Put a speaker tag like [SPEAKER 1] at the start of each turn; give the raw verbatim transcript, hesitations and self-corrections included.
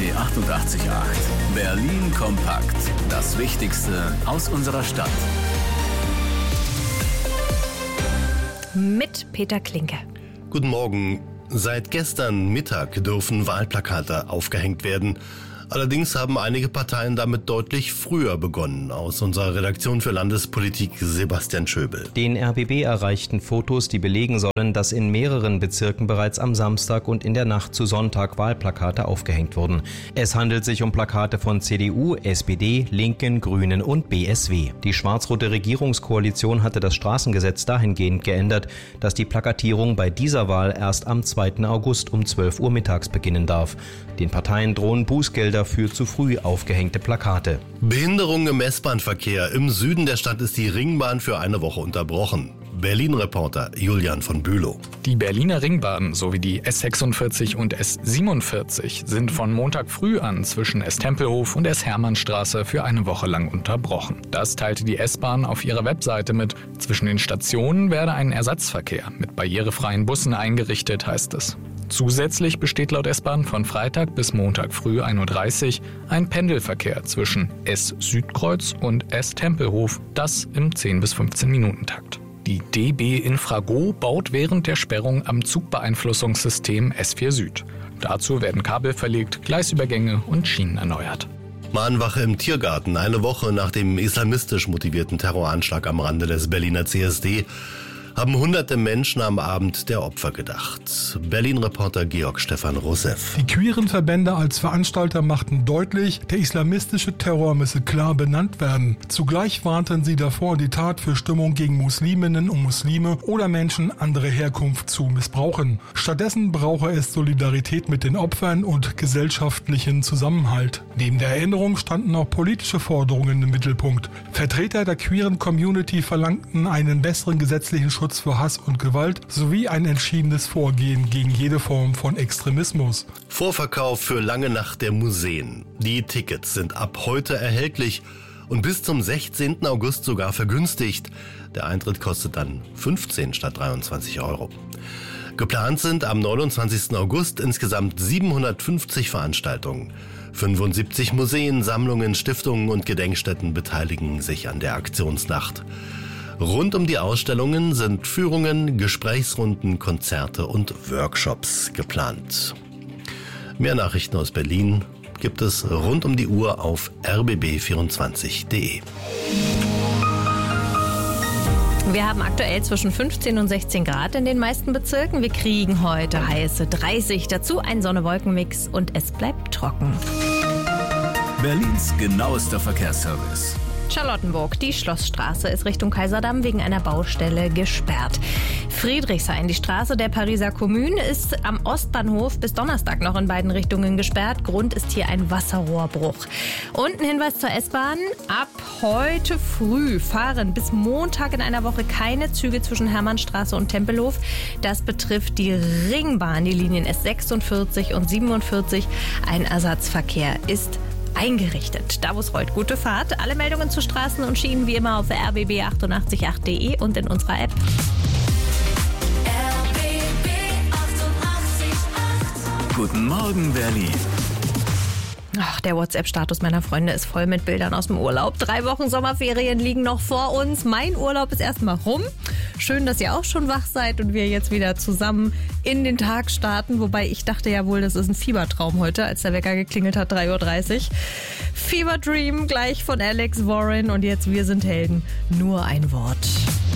[SPEAKER 1] B achtundachtzig Komma acht. Berlin kompakt. Das Wichtigste aus unserer Stadt.
[SPEAKER 2] Mit Peter Klinke.
[SPEAKER 3] Guten Morgen. Seit gestern Mittag dürfen Wahlplakate aufgehängt werden. Allerdings haben einige Parteien damit deutlich früher begonnen. Aus unserer Redaktion für Landespolitik Sebastian Schöbel.
[SPEAKER 4] Den R B B erreichten Fotos, die belegen sollen, dass in mehreren Bezirken bereits am Samstag und in der Nacht zu Sonntag Wahlplakate aufgehängt wurden. Es handelt sich um Plakate von C D U, S P D, Linken, Grünen und B S W. Die schwarz-rote Regierungskoalition hatte das Straßengesetz dahingehend geändert, dass die Plakatierung bei dieser Wahl erst am zweiten August um zwölf Uhr mittags beginnen darf. Den Parteien drohen Bußgelder für zu früh aufgehängte Plakate.
[SPEAKER 3] Behinderung im S-Bahn-Verkehr. Im Süden der Stadt ist die Ringbahn für eine Woche unterbrochen. Berlin-Reporter Julian von Bülow.
[SPEAKER 5] Die Berliner Ringbahn sowie die S sechsundvierzig und S siebenundvierzig sind von Montag früh an zwischen S-Tempelhof und S-Hermannstraße für eine Woche lang unterbrochen. Das teilte die S-Bahn auf ihrer Webseite mit. Zwischen den Stationen werde ein Ersatzverkehr mit barrierefreien Bussen eingerichtet, heißt es. Zusätzlich besteht laut S-Bahn von Freitag bis Montag früh ein Uhr dreißig ein Pendelverkehr zwischen S-Südkreuz und S-Tempelhof, das im zehn bis fünfzehn Minuten Takt. Die D B Infrago baut während der Sperrung am Zugbeeinflussungssystem S vier Süd. Dazu werden Kabel verlegt, Gleisübergänge und Schienen erneuert.
[SPEAKER 3] Mahnwache im Tiergarten. Eine Woche nach dem islamistisch motivierten Terroranschlag am Rande des Berliner C S D haben hunderte Menschen am Abend der Opfer gedacht. Berlin-Reporter Georg Stefan Rousseff.
[SPEAKER 6] Die queeren Verbände als Veranstalter machten deutlich, der islamistische Terror müsse klar benannt werden. Zugleich warnten sie davor, die Tat für Stimmung gegen Musliminnen und Muslime oder Menschen anderer Herkunft zu missbrauchen. Stattdessen brauche es Solidarität mit den Opfern und gesellschaftlichen Zusammenhalt. Neben der Erinnerung standen auch politische Forderungen im Mittelpunkt. Vertreter der queeren Community verlangten einen besseren gesetzlichen Schutz für Hass und Gewalt sowie ein entschiedenes Vorgehen gegen jede Form von Extremismus.
[SPEAKER 3] Vorverkauf für Lange Nacht der Museen. Die Tickets sind ab heute erhältlich und bis zum sechzehnten August sogar vergünstigt. Der Eintritt kostet dann fünfzehn statt dreiundzwanzig Euro. Geplant sind am neunundzwanzigsten August insgesamt siebenhundertfünfzig Veranstaltungen. fünfundsiebzig Museen, Sammlungen, Stiftungen und Gedenkstätten beteiligen sich an der Aktionsnacht. Rund um die Ausstellungen sind Führungen, Gesprächsrunden, Konzerte und Workshops geplant. Mehr Nachrichten aus Berlin gibt es rund um die Uhr auf r b b vierundzwanzig punkt d e.
[SPEAKER 2] Wir haben aktuell zwischen fünfzehn und sechzehn Grad in den meisten Bezirken. Wir kriegen heute heiße dreißig, dazu ein Sonne-Wolken-Mix und es bleibt trocken.
[SPEAKER 1] Berlins genauester Verkehrsservice.
[SPEAKER 2] Charlottenburg, die Schlossstraße ist Richtung Kaiserdamm wegen einer Baustelle gesperrt. Friedrichshain, die Straße der Pariser Kommune, ist am Ostbahnhof bis Donnerstag noch in beiden Richtungen gesperrt. Grund ist hier ein Wasserrohrbruch. Und ein Hinweis zur S-Bahn. Ab heute früh fahren bis Montag in einer Woche keine Züge zwischen Hermannstraße und Tempelhof. Das betrifft die Ringbahn, die Linien S sechsundvierzig und siebenundvierzig. Ein Ersatzverkehr ist eingerichtet. Davos rollt, gute Fahrt. Alle Meldungen zu Straßen und Schienen wie immer auf r b b achtundachtzig Komma acht punkt d e und in unserer App.
[SPEAKER 1] R B B achtundachtzig Komma acht. Guten Morgen, Berlin.
[SPEAKER 2] Ach, der WhatsApp-Status meiner Freunde ist voll mit Bildern aus dem Urlaub. Drei Wochen Sommerferien liegen noch vor uns. Mein Urlaub ist erstmal rum. Schön, dass ihr auch schon wach seid und wir jetzt wieder zusammen in den Tag starten. Wobei ich dachte ja wohl, das ist ein Fiebertraum heute, als der Wecker geklingelt hat, drei Uhr dreißig. Fever Dream gleich von Alex Warren und jetzt Wir sind Helden. Nur ein Wort.